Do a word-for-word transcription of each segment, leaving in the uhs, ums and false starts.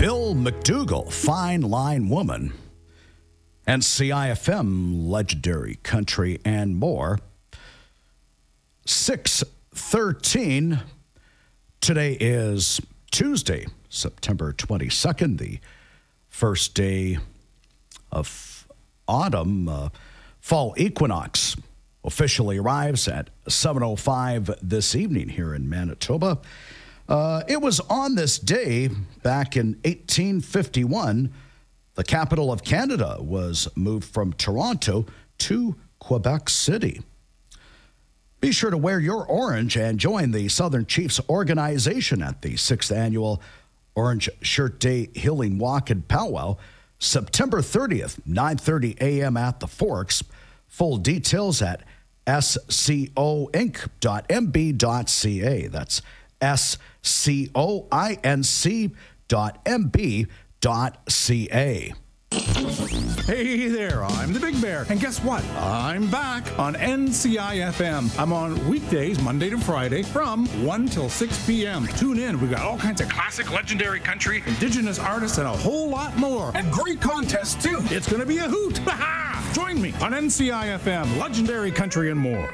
Bill McDougall, Fine Line Woman, and C I F M, Legendary Country, and more. six thirteen. Today is Tuesday, September twenty-second, the first day of autumn. Uh, fall equinox officially arrives at seven oh five this evening here in Manitoba. Uh, it was on this day back in eighteen fifty-one, the capital of Canada was moved from Toronto to Quebec City. Be sure to wear your orange and join the Southern Chiefs organization at the sixth Annual Orange Shirt Day Healing Walk and Powwow, September thirtieth, nine thirty a.m. at the Forks. Full details at s c o inc dot m b dot c a. That's S C O I N C dot M B dot C A. Hey there, I'm the Big Bear, and guess what? I'm back on N C I F M. I'm on weekdays, Monday to Friday, from one till six p.m. Tune in, we got all kinds of classic, legendary country, indigenous artists, and a whole lot more. And great contests, too. It's gonna be a hoot. Ha-ha! Join me on N C I F M, Legendary Country and more.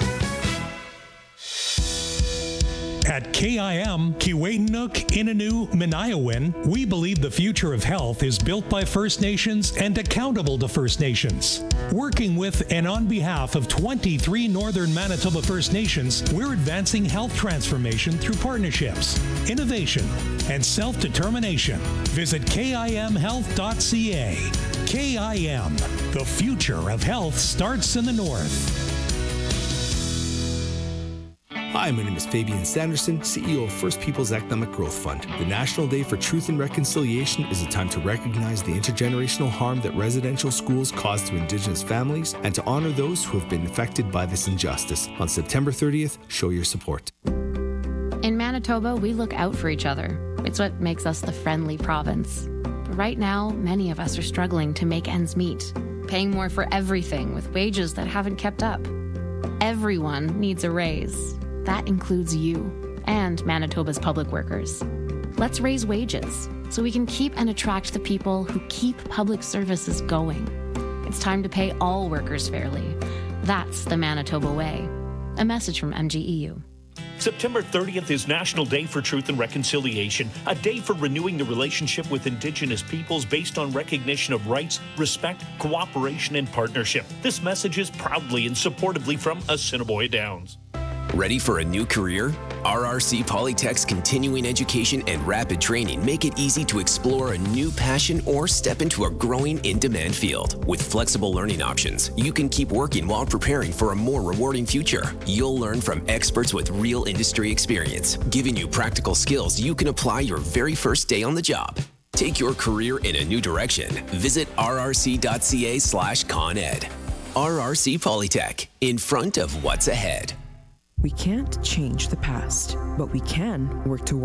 At K I M, Kiiwetinoong Innu Minayawin, we believe the future of health is built by First Nations and accountable to First Nations. Working with and on behalf of twenty-three Northern Manitoba First Nations, we're advancing health transformation through partnerships, innovation, and self-determination. Visit K I M health dot c a. K I M, the future of health starts in the North. Hi, my name is Fabian Sanderson, C E O of First Peoples Economic Growth Fund. The National Day for Truth and Reconciliation is a time to recognize the intergenerational harm that residential schools cause to Indigenous families and to honor those who have been affected by this injustice. On September thirtieth, show your support. In Manitoba, we look out for each other. It's what makes us the friendly province. But right now, many of us are struggling to make ends meet, paying more for everything with wages that haven't kept up. Everyone needs a raise. That includes you and Manitoba's public workers. Let's raise wages so we can keep and attract the people who keep public services going. It's time to pay all workers fairly. That's the Manitoba way. A message from M G E U. September thirtieth is National Day for Truth and Reconciliation, a day for renewing the relationship with Indigenous peoples based on recognition of rights, respect, cooperation, and partnership. This message is proudly and supportively from Assiniboia Downs. Ready for a new career? R R C Polytech's continuing education and rapid training make it easy to explore a new passion or step into a growing in-demand field. With flexible learning options, you can keep working while preparing for a more rewarding future. You'll learn from experts with real industry experience, giving you practical skills you can apply your very first day on the job. Take your career in a new direction. Visit r r c dot c a slash con ed. R R C Polytech, in front of what's ahead. We can't change the past, but we can work towards